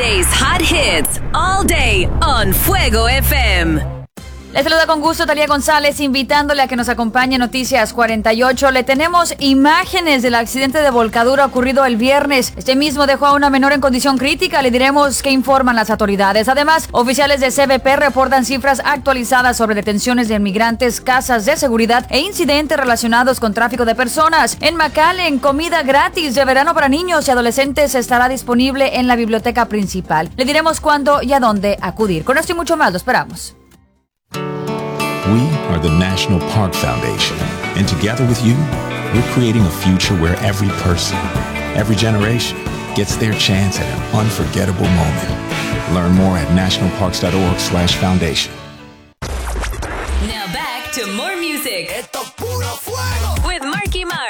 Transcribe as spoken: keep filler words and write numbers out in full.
today's hot hits all day on Fuego F M. Les saluda con gusto Talía González, invitándole a que nos acompañe en Noticias cuarenta y ocho. Le tenemos imágenes del accidente de volcadura ocurrido el viernes. Este mismo dejó a una menor en condición crítica. Le diremos qué informan las autoridades. Además, oficiales de C B P reportan cifras actualizadas sobre detenciones de inmigrantes, casas de seguridad e incidentes relacionados con tráfico de personas. En McAllen, comida gratis de verano para niños y adolescentes estará disponible en la biblioteca principal. Le diremos cuándo y a dónde acudir. Con esto y mucho más, lo esperamos. We are the National Park Foundation, and together with you, we're creating a future where every person, every generation, gets their chance at an unforgettable moment. Learn more at nationalparks.org slash foundation. Now back to more music. Esto es puro fuego. With Marky Mark.